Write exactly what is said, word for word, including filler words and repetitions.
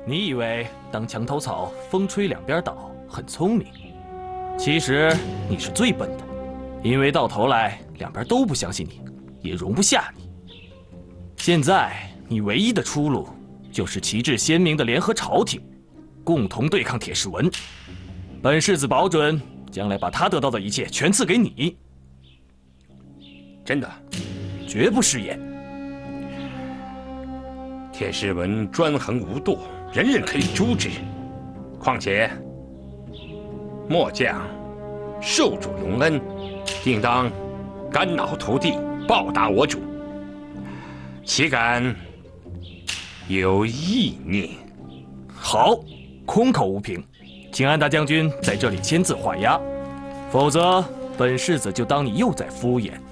你以为当墙头草，风吹两边倒，很聪明？其实你是最笨的，因为到头来两边都不相信你，也容不下你。现在你唯一的出路，就是旗帜鲜明的联合朝廷，共同对抗铁士文。本世子保准，将来把他得到的一切全赐给你。 真的， 绝不食言。 铁士文专横无度，人人可以诛之。况且末将受主隆恩，定当肝脑涂地，报答我主，岂敢有异念？ 好，空口无凭，请安大将军在这里签字画押，否则本世子就当你又在敷衍。